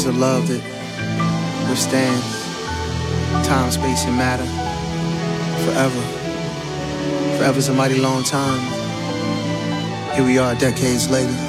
a love that withstands time, space, and matter forever. Forever's a mighty long time. Here we are decades later.